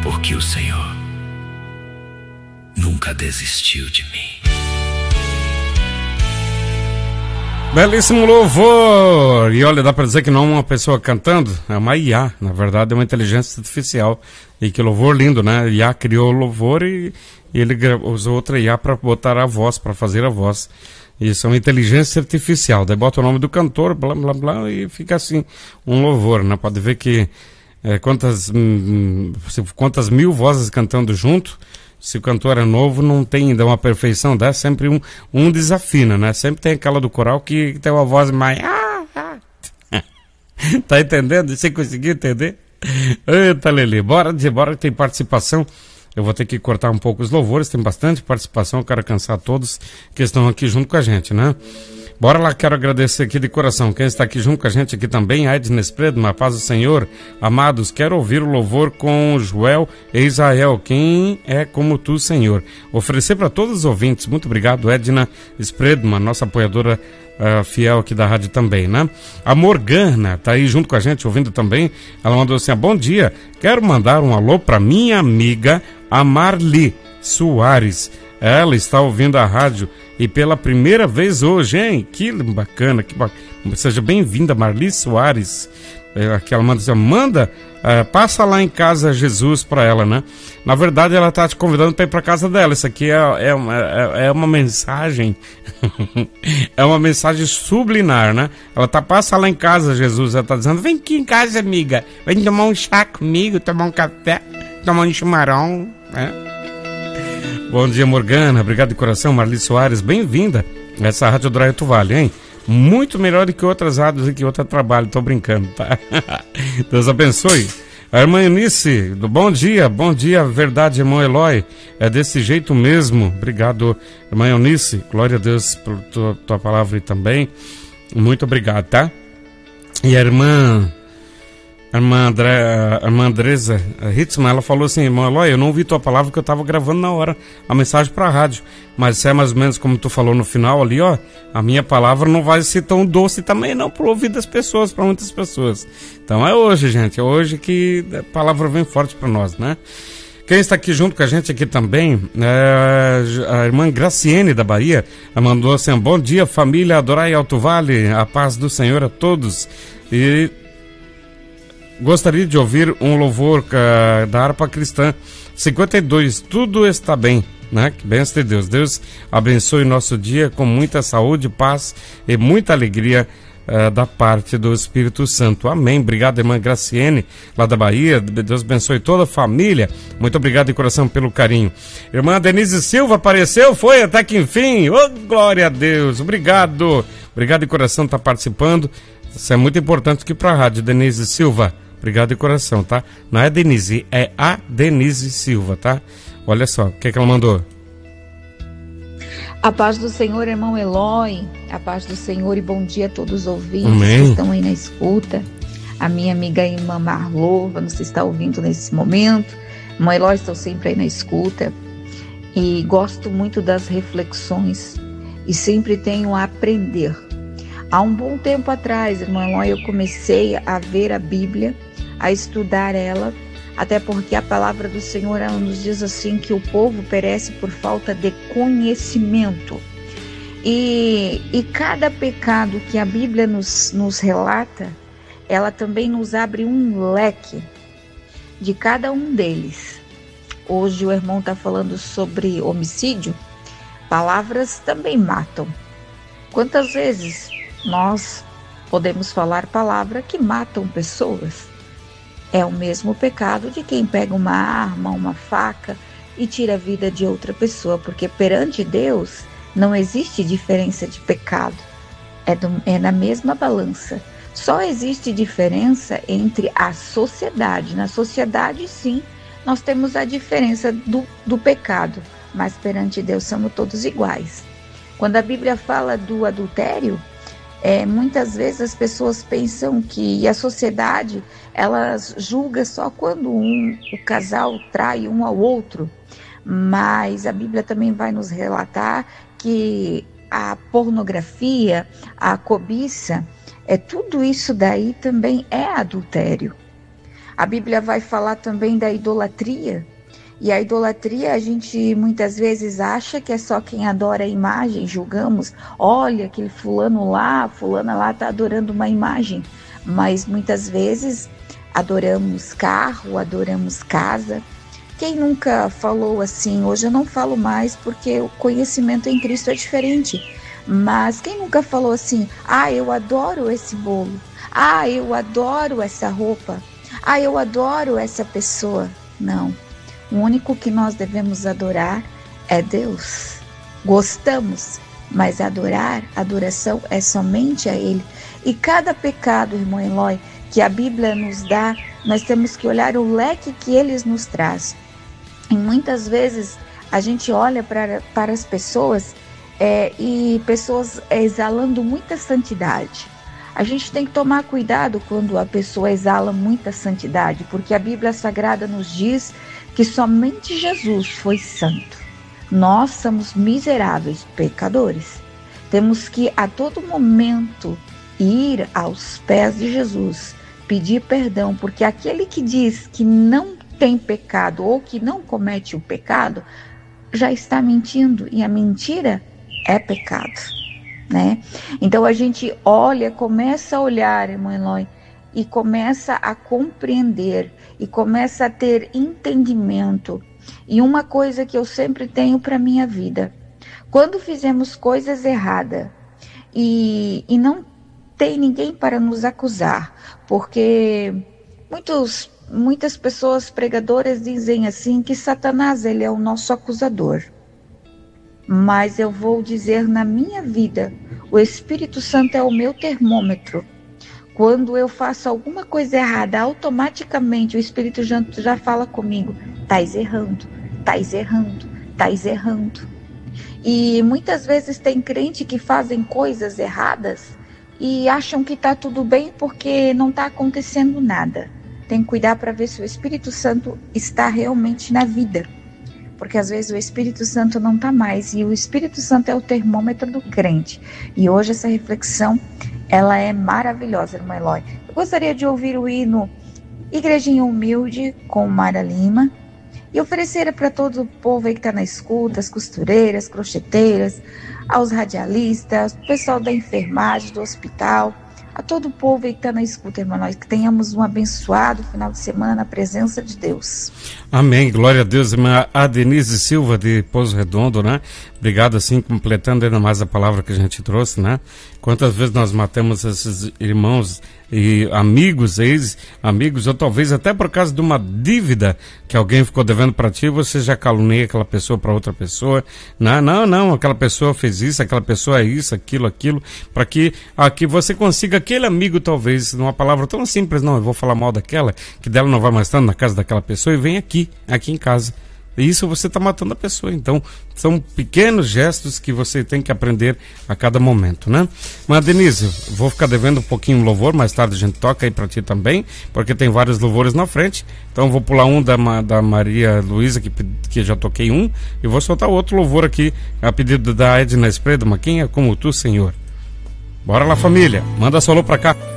porque o Senhor nunca desistiu de mim. Belíssimo louvor! E olha, dá pra dizer que não é uma pessoa cantando, é uma IA, na verdade é uma inteligência artificial. E que louvor lindo, né? IA criou o louvor e ele usou outra IA para botar a voz, para fazer a voz. Isso é uma inteligência artificial. Daí bota o nome do cantor, blá blá blá, e fica assim, um louvor, né? Pode ver que quantas mil vozes cantando junto. Se o cantor é novo, não tem ainda uma perfeição, dá sempre um desafina, né? Sempre tem aquela do coral que tem uma voz mais... Tá entendendo? Você conseguiu entender? Eita, Lelê, bora que tem participação. Eu vou ter que cortar um pouco os louvores, tem bastante participação, eu quero cansar todos que estão aqui junto com a gente, né? Bora lá, quero agradecer aqui de coração. Quem está aqui junto com a gente aqui também, Edna Spredman, paz do Senhor. Amados, quero ouvir o louvor com Joel e Israel. Quem é como tu, Senhor? Oferecer para todos os ouvintes. Muito obrigado, Edna Spredman, nossa apoiadora fiel aqui da rádio também, né? A Morgana tá aí junto com a gente, ouvindo também. Ela mandou assim, bom dia, quero mandar um alô para minha amiga, a Marli Soares. Ela está ouvindo a rádio e pela primeira vez hoje, hein? Que bacana, que bacana. Seja bem-vinda, Marli Soares. Aqui ela manda assim, passa lá em casa Jesus para ela, né? Na verdade, ela está te convidando para ir para casa dela. Isso aqui é uma mensagem, é uma mensagem subliminar, né? Ela passa lá em casa Jesus, ela está dizendo, vem aqui em casa, amiga, vem tomar um chá comigo, tomar um café, tomar um chimarrão, né? Bom dia, Morgana, obrigado de coração, Marli Soares, bem-vinda a essa Rádio do Raio Vale, hein? Muito melhor do que outras rádios e que outro trabalho, tô brincando, tá? Deus abençoe. A irmã Eunice, bom dia, verdade, irmão Eloy, é desse jeito mesmo, obrigado, irmã Eunice, glória a Deus por tua palavra também, muito obrigado, tá? E a irmã Andresa Hitzman, ela falou assim, irmão Eloy, eu não ouvi tua palavra porque eu estava gravando na hora a mensagem para a rádio, mas se é mais ou menos como tu falou no final ali, ó, a minha palavra não vai ser tão doce também não pro ouvido das pessoas, para muitas pessoas. Então é hoje, gente, é hoje que a palavra vem forte para nós, né? Quem está aqui junto com a gente aqui também é a irmã Graciene da Bahia, ela mandou assim, bom dia família Adorai Alto Vale, a paz do Senhor a todos, e gostaria de ouvir um louvor da harpa cristã 52, tudo está bem, né? Que bênção de Deus. Deus abençoe nosso dia com muita saúde, paz e muita alegria da parte do Espírito Santo. Amém. Obrigado, irmã Graciene, lá da Bahia. Deus abençoe toda a família. Muito obrigado de coração pelo carinho. Irmã Denise Silva apareceu, foi até que enfim. Oh, glória a Deus. Obrigado. Obrigado de coração, tá participando. Isso é muito importante aqui para a rádio, Denise Silva. Obrigado de coração, tá? Não é Denise, é a Denise Silva, tá? Olha só, o que ela mandou? A paz do Senhor, irmão Eloy. A paz do Senhor e bom dia a todos os ouvintes. Amém. Que estão aí na escuta. A minha amiga irmã Marlova, não se está ouvindo nesse momento. Irmão Eloy, estou sempre aí na escuta. E gosto muito das reflexões e sempre tenho a aprender. Há um bom tempo atrás, irmão Eloy, eu comecei a ver a Bíblia, a estudar ela, até porque a palavra do Senhor ela nos diz assim que o povo perece por falta de conhecimento. E cada pecado que a Bíblia nos relata, ela também nos abre um leque de cada um deles. Hoje o irmão está falando sobre homicídio. Palavras também matam. Quantas vezes nós podemos falar palavras que matam pessoas? É o mesmo pecado de quem pega uma arma, uma faca e tira a vida de outra pessoa, porque perante Deus não existe diferença de pecado, é na mesma balança. Só existe diferença entre a sociedade. Na sociedade, sim, nós temos a diferença do pecado, mas perante Deus somos todos iguais. Quando a Bíblia fala do adultério, muitas vezes as pessoas pensam que a sociedade ela julga só quando o casal trai um ao outro, mas a Bíblia também vai nos relatar que a pornografia, a cobiça, tudo isso daí também é adultério. A Bíblia vai falar também da idolatria. E a idolatria, a gente muitas vezes acha que é só quem adora a imagem, julgamos, olha, aquele fulana lá está adorando uma imagem. Mas muitas vezes adoramos carro, adoramos casa. Quem nunca falou assim? Hoje eu não falo mais porque o conhecimento em Cristo é diferente. Mas quem nunca falou assim, eu adoro esse bolo, eu adoro essa roupa, eu adoro essa pessoa. Não. O único que nós devemos adorar é Deus. Gostamos, mas adoração é somente a Ele. E cada pecado, irmão Eloy, que a Bíblia nos dá, nós temos que olhar o leque que Ele nos traz. E muitas vezes a gente olha para as pessoas e pessoas exalando muita santidade. A gente tem que tomar cuidado quando a pessoa exala muita santidade, porque a Bíblia Sagrada nos diz que somente Jesus foi santo. Nós somos miseráveis pecadores. Temos que a todo momento ir aos pés de Jesus, pedir perdão, porque aquele que diz que não tem pecado ou que não comete o pecado, já está mentindo, e a mentira é pecado, né? Então a gente olha, começa a olhar, irmão Eloy, e começa a compreender, e começa a ter entendimento. E uma coisa que eu sempre tenho para minha vida, quando fizemos coisas erradas e não tem ninguém para nos acusar, porque muitas pessoas pregadoras dizem assim que Satanás ele é o nosso acusador. Mas eu vou dizer na minha vida, o Espírito Santo é o meu termômetro. Quando eu faço alguma coisa errada, automaticamente o Espírito Santo já fala comigo, estás errando, estás errando, estás errando. E muitas vezes tem crente que fazem coisas erradas e acham que está tudo bem porque não está acontecendo nada. Tem que cuidar para ver se o Espírito Santo está realmente na vida. Porque às vezes o Espírito Santo não está mais, e o Espírito Santo é o termômetro do crente. E hoje essa reflexão, ela é maravilhosa, irmã Eloy. Eu gostaria de ouvir o hino Igrejinha Humilde, com Mara Lima, e oferecer para todo o povo aí que está na escuta, as costureiras, crocheteiras, aos radialistas, o pessoal da enfermagem, do hospital, a todo o povo aí que está na escuta, irmã, nós que tenhamos um abençoado final de semana na presença de Deus. Amém, glória a Deus, irmã. A Denise Silva de Pouso Redondo, né? Obrigado, assim, completando ainda mais a palavra que a gente trouxe, né? Quantas vezes nós matamos esses irmãos e amigos, ex-amigos, ou talvez até por causa de uma dívida que alguém ficou devendo para ti, você já calunia aquela pessoa para outra pessoa. Não, aquela pessoa fez isso, aquela pessoa é isso, aquilo, para que você consiga aquele amigo, talvez, numa palavra tão simples, não, eu vou falar mal daquela, que dela não vai mais estar na casa daquela pessoa, e vem aqui em casa. E isso você está matando a pessoa. Então, são pequenos gestos que você tem que aprender a cada momento, né? Mas, Denise, vou ficar devendo um pouquinho o louvor, mais tarde a gente toca aí para ti também, porque tem vários louvores na frente. Então, vou pular um da Maria Luísa, que já toquei um, e vou soltar outro louvor aqui, a pedido da Edna Espredo Maquinha, Como Tu, Senhor. Bora lá, família, manda solo para cá.